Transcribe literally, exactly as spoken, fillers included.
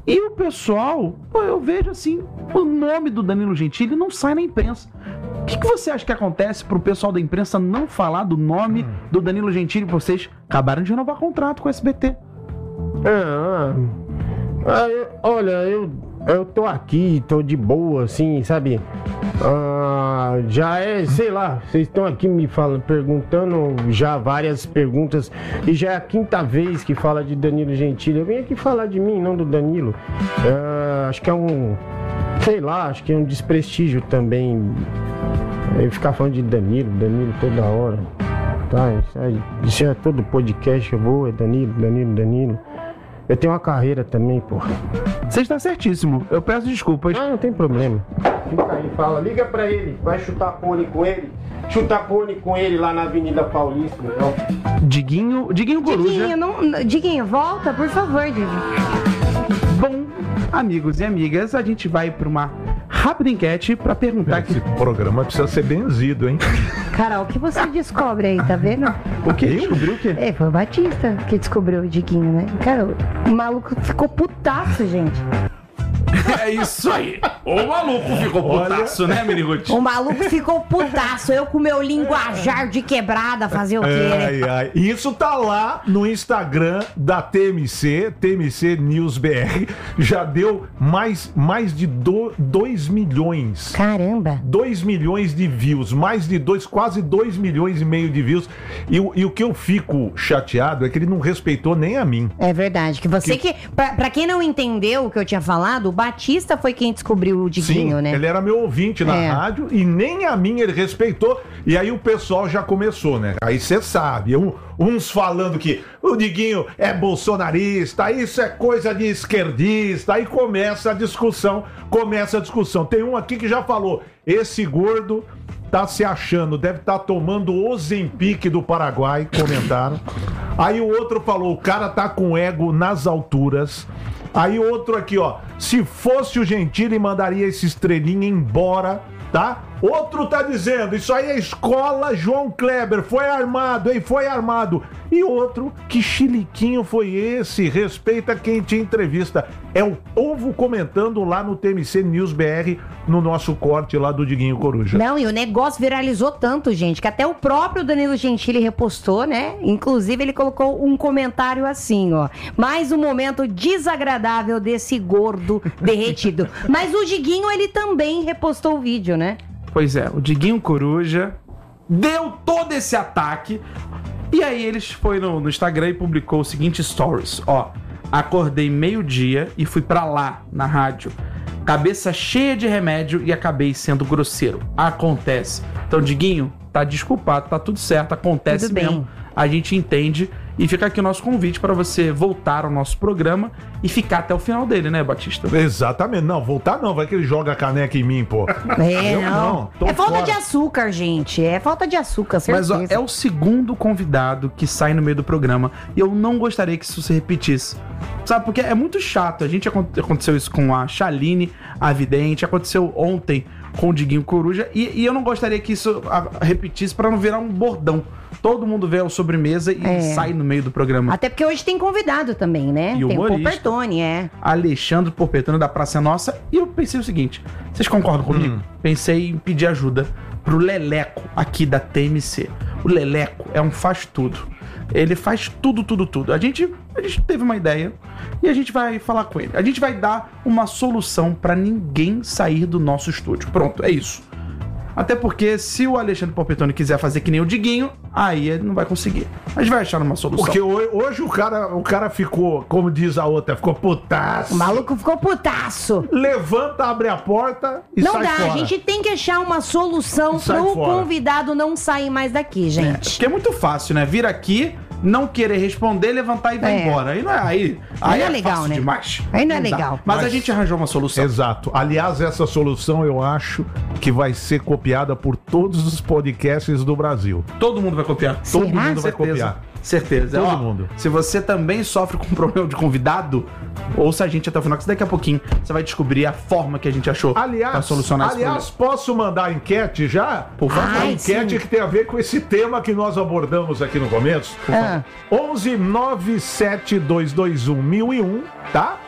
E o pessoal, pô, eu vejo assim, o nome do Danilo Gentili não sai na imprensa. O que, que você acha que acontece pro pessoal da imprensa não falar do nome hum. do Danilo Gentili? Vocês acabaram de renovar contrato com o S B T. Ah, ah, eu, olha, eu, eu tô aqui, tô de boa, assim, sabe? Ah, já é, sei lá, vocês estão aqui me falando, perguntando já várias perguntas, e já é a quinta vez que fala de Danilo Gentili. Eu vim aqui falar de mim, não do Danilo. Ah, acho que é um, sei lá, acho que é um desprestígio também eu ficar falando de Danilo, Danilo toda hora. Tá, isso é, isso é todo podcast que eu vou, é Danilo, Danilo, Danilo. Eu tenho uma carreira também, porra. Você está certíssimo, eu peço desculpas. Ah, não tem problema. Fica aí, fala, liga pra ele, vai chutar pônei com ele. Chutar pônei com ele lá na Avenida Paulista, então. Diguinho, Diguinho Coruja. Diguinho, não, Diguinho, volta, por favor, Diguinho. Bom, amigos e amigas, a gente vai para uma rápida enquete para perguntar... Esse que... programa precisa ser benzido, hein? Carol, o que você descobre aí, tá vendo? O que? Descobriu o quê? É, foi o Batista que descobriu o Diguinho, né? Cara, o maluco ficou putaço, gente. É isso aí. O maluco ficou putaço, olha, né, Miniguti? O maluco ficou putaço. Eu com meu linguajar de quebrada fazer o quê, né? Ai, ai. Isso tá lá no Instagram da T M C, T M C News B R. Já deu mais, mais de dois milhões. Caramba. dois milhões de views. Mais de dois, quase dois milhões e meio de views. E, e o que eu fico chateado é que ele não respeitou nem a mim. É verdade. Que você que... que pra, pra quem não entendeu o que eu tinha falado, o Batista foi quem descobriu o Diguinho, Sim, né? Ele era meu ouvinte na é. rádio e nem a mim ele respeitou. E aí o pessoal já começou, né? Aí você sabe, um, uns falando que o Diguinho é bolsonarista, isso é coisa de esquerdista. Aí começa a discussão, começa a discussão. Tem um aqui que já falou, esse gordo tá se achando, deve estar tá tomando Ozempic do Paraguai, comentaram. Aí o outro falou, o cara tá com ego nas alturas. Aí outro aqui, ó, se fosse o Gentili, mandaria esse estrelinha embora, tá? Outro tá dizendo, isso aí é escola João Kleber, foi armado, hein, foi armado. E outro, que chiliquinho foi esse? Respeita quem te entrevista. É o povo comentando lá no T M C News B R, no nosso corte lá do Diguinho Coruja. Não, e o negócio viralizou tanto, gente, que até o próprio Danilo Gentili repostou, né? Inclusive ele colocou um comentário assim, ó. Mais um momento desagradável desse gordo derretido. Mas o Diguinho, ele também repostou o vídeo, né? Pois é, o Diguinho Coruja deu todo esse ataque. E aí eles foi no, no Instagram e publicou o seguinte stories, ó. Acordei meio-dia e fui pra lá, na rádio. Cabeça cheia de remédio e acabei sendo grosseiro. Acontece. Então, Diguinho, tá desculpado, tá tudo certo, acontece tudo mesmo. Bem. A gente entende. E fica aqui o nosso convite para você voltar ao nosso programa e ficar até o final dele, né, Batista? Exatamente. Não, voltar não. Vai que ele joga a caneca em mim, pô. É, eu não. não é falta fora. de açúcar, gente. É falta de açúcar, certeza. Mas ó, é o segundo convidado que sai no meio do programa e eu não gostaria que isso se repetisse. Sabe, porque é muito chato. A gente aconteceu isso com a Chaline, a Vidente, aconteceu ontem com o Diguinho Coruja e, e eu não gostaria que isso a, repetisse para não virar um bordão. Todo mundo vê a sobremesa e é. sai no meio do programa. Até porque hoje tem convidado também, né? E tem humorista. o Porpertone, é. Alexandre Porpertone da Praça Nossa. E eu pensei o seguinte, vocês concordam comigo? Hum. Pensei em pedir ajuda pro Leleco aqui da T M C. O Leleco é um faz-tudo. Ele faz tudo, tudo, tudo. A gente, a gente teve uma ideia e a gente vai falar com ele. A gente vai dar uma solução pra ninguém sair do nosso estúdio. Pronto, é isso. Até porque se o Alexandre Porpertone quiser fazer que nem o Diguinho, aí ele não vai conseguir. A gente vai achar uma solução. Porque hoje, hoje o, cara, o cara ficou, como diz a outra, ficou putaço. O maluco ficou putaço. Levanta, abre a porta e não sai dá, fora. A gente tem que achar uma solução pro convidado não sair mais daqui, gente. É, porque é muito fácil, né? Vir aqui, não querer responder, levantar e vai é. embora. Aí não é, aí, aí aí é, é legal, fácil né? demais. Aí não é não legal. Mas, Mas a gente arranjou uma solução. Exato. Aliás, essa solução eu acho que vai ser copiada por todos os podcasts do Brasil. Todo mundo vai copiar. Será? Todo mundo vai Certeza. copiar. Certeza. Todo Ó, mundo. Se você também sofre com problema de convidado, ouça a gente até o final, que daqui a pouquinho você vai descobrir a forma que a gente achou aliás, pra solucionar esse aliás, problema. posso mandar a enquete já? Por favor. Uma enquete sim. que tem a ver com esse tema que nós abordamos aqui no começo. Ah. onze nove sete dois dois um mil e um, tá?